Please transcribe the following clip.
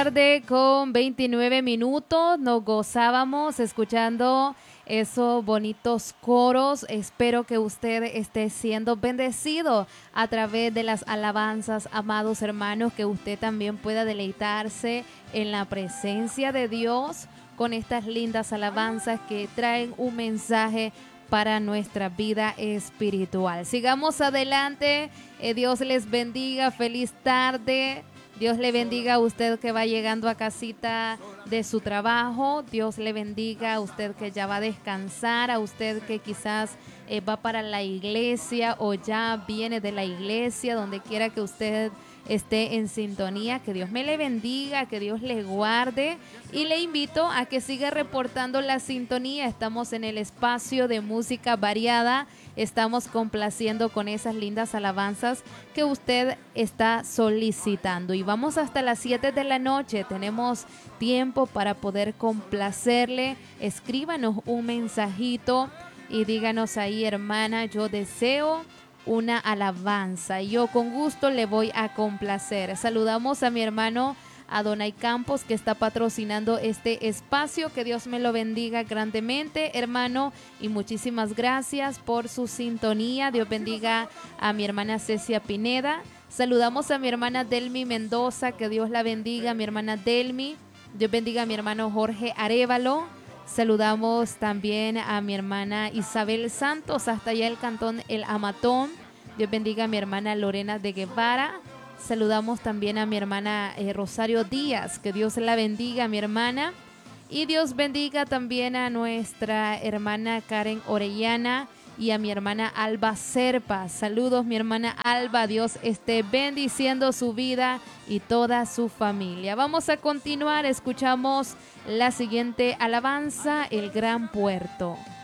Tarde con 29 minutos, nos gozábamos escuchando esos bonitos coros. Espero que usted esté siendo bendecido a través de las alabanzas, amados hermanos, que usted también pueda deleitarse en la presencia de Dios con estas lindas alabanzas que traen un mensaje para nuestra vida espiritual. Sigamos adelante, Dios les bendiga, feliz tarde. Dios le bendiga a usted que va llegando a casita de su trabajo. Dios le bendiga a usted que ya va a descansar, a usted que quizás va para la iglesia o ya viene de la iglesia, donde quiera que usted esté en sintonía. Que Dios me le bendiga, que Dios le guarde y le invito a que siga reportando la sintonía. Estamos en el espacio de música variada. Estamos complaciendo con esas lindas alabanzas que usted está solicitando. Y vamos hasta las 7 de la noche. Tenemos tiempo para poder complacerle. Escríbanos un mensajito y díganos ahí, hermana, yo deseo una alabanza. Yo con gusto le voy a complacer. Saludamos a mi hermano Adonai Campos, que está patrocinando este espacio. Que Dios me lo bendiga grandemente, hermano, y muchísimas gracias por su sintonía. Dios bendiga a mi hermana Cecia Pineda. Saludamos a mi hermana Delmi Mendoza, que Dios la bendiga, mi hermana Delmi. Dios bendiga a mi hermano Jorge Arévalo. Saludamos también a mi hermana Isabel Santos, hasta allá el cantón El Amatón. Dios bendiga a mi hermana Lorena de Guevara. Saludamos también a mi hermana Rosario Díaz, que Dios la bendiga, mi hermana. Y Dios bendiga también a nuestra hermana Karen Orellana y a mi hermana Alba Serpa. Saludos, mi hermana Alba. Dios esté bendiciendo su vida y toda su familia. Vamos a continuar. Escuchamos la siguiente alabanza, El Gran Puerto.